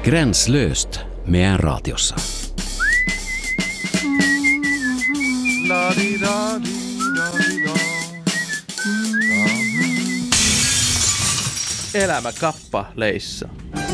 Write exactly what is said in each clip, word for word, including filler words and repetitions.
Gränslöst meidän raatiossa. Elämä kappaleissa.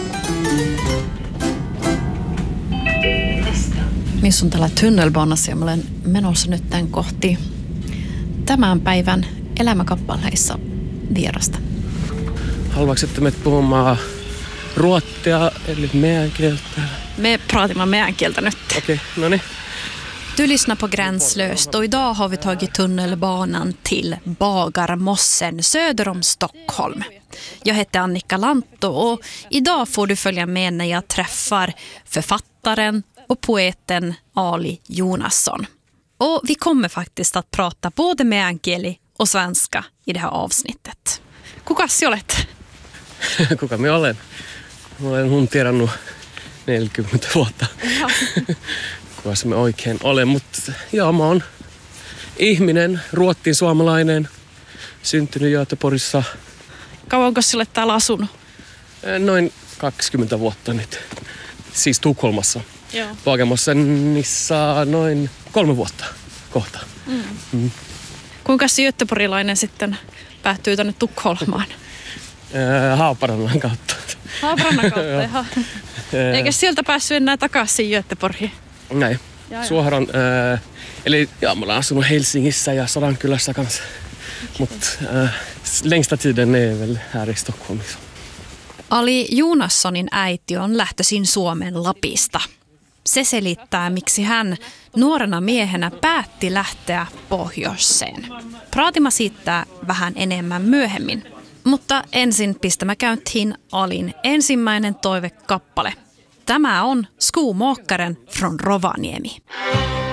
Missä on tällä tunnelbanassa ja mä olen menossa nyt tämän kohti tämän päivän elämäkappaleissa vierasta. Haluatko, että me puhumaan ruottia, eli meidän kieltä? Me pratar meidän kieltä nyt. Okej, okay, no niin. Du lyssnar på Gränslöst och idag har vi tagit tunnelbanan till Bagarmossen söder om Stockholm. Jag heter Annika Lantto och idag får du följa med när jag träffar författaren och poeten Ali Jonasson. Och vi kommer faktiskt att prata både meänkieli och svenska i det här avsnittet. Kukas olet? Kuka minä olen? Mä olen huntierannut neljäkymmentä vuotta. Kukas me oikein olen, mutta joo, mä oon ihminen, ruottiin suomalainen, syntynyt Göteborgissa. Kauanko sille täällä asunut? Noin kaksikymmentä vuotta nyt, siis Tukholmassa. Joo. Bagarmossenissa noin kolme vuotta kohta. Mm. Mm. Kuinka se göteborgilainen sitten päättyy tänne Tukholmaan? Haaparannan kautta. Haaparannan kautta, ihan. Eikä sieltä päässyt enää takaisin Göteborgiin? Näin. Suoraan. Äh, eli ja, mä olen asunut Helsingissä ja Sodankylässä kanssa. Mutta äh, längsta tiden är väl här i Stockholm. Ali Jonassonin äiti on lähtöisin Suomen Lapista. Se selittää, miksi hän nuorena miehenä päätti lähteä pohjoiseen. Praatima siitä vähän enemmän myöhemmin. Mutta ensin pistämä käyntiin Alin ensimmäinen toivekappale. Tämä on Skomakaren från Rovaniemi.